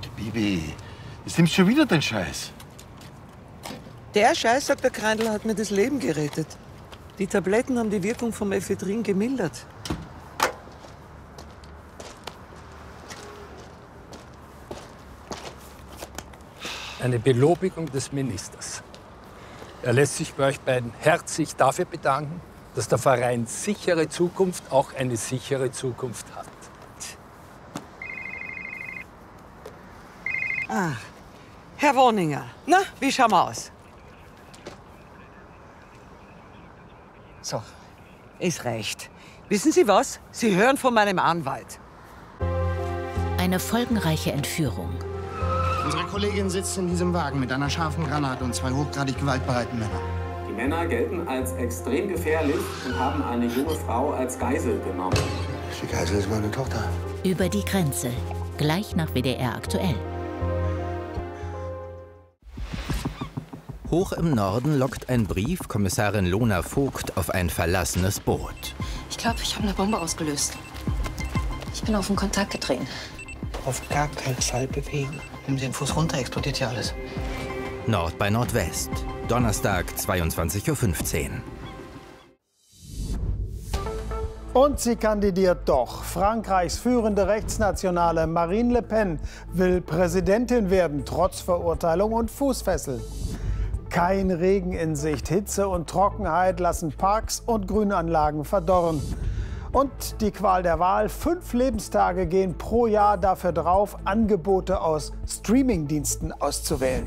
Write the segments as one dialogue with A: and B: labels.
A: Bibi, jetzt nimmst du schon wieder den Scheiß.
B: Der Scheiß, sagt der Kreindl, hat mir das Leben gerettet. Die Tabletten haben die Wirkung vom Ephedrin gemildert.
C: Eine Belobigung des Ministers. Er lässt sich bei euch beiden herzlich dafür bedanken, dass der Verein Sichere Zukunft auch eine sichere Zukunft hat.
B: Ah, Herr Woninger, na, wie schauen wir aus? So, es reicht. Wissen Sie was? Sie hören von meinem Anwalt.
D: Eine folgenreiche Entführung.
E: Unsere Kollegin sitzt in diesem Wagen mit einer scharfen Granate und zwei hochgradig gewaltbereiten Männern.
F: Die Männer gelten als extrem gefährlich und haben eine junge Frau als Geisel genommen.
A: Die Geisel ist meine Tochter.
D: Über die Grenze. Gleich nach WDR aktuell.
G: Hoch im Norden lockt ein Brief Kommissarin Lona Vogt auf ein verlassenes Boot.
H: Ich glaube, ich habe eine Bombe ausgelöst. Ich bin auf den Kontakt getreten.
E: Auf gar keinen Fall bewegen. Nehmen Sie den Fuß runter, explodiert hier alles.
G: Nord bei Nordwest. Donnerstag, 22:15 Uhr.
I: Und sie kandidiert doch. Frankreichs führende Rechtsnationale Marine Le Pen will Präsidentin werden, trotz Verurteilung und Fußfessel. Kein Regen in Sicht. Hitze und Trockenheit lassen Parks und Grünanlagen verdorren. Und die Qual der Wahl. 5 Lebenstage gehen pro Jahr dafür drauf, Angebote aus Streamingdiensten auszuwählen.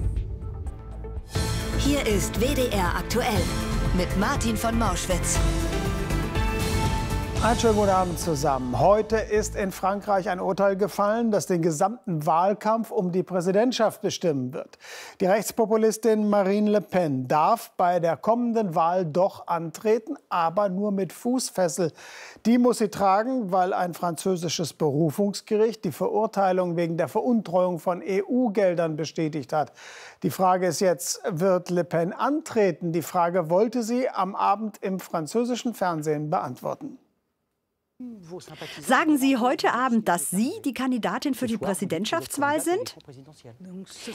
J: Hier ist WDR aktuell mit Martin von Mauschwitz.
I: Einen schönen guten Abend zusammen. Heute ist in Frankreich ein Urteil gefallen, das den gesamten Wahlkampf um die Präsidentschaft bestimmen wird. Die Rechtspopulistin Marine Le Pen darf bei der kommenden Wahl doch antreten, aber nur mit Fußfessel. Die muss sie tragen, weil ein französisches Berufungsgericht die Verurteilung wegen der Veruntreuung von EU-Geldern bestätigt hat. Die Frage ist jetzt, wird Le Pen antreten? Die Frage wollte sie am Abend im französischen Fernsehen beantworten.
K: Sagen Sie heute Abend, dass Sie die Kandidatin für die Präsidentschaftswahl sind?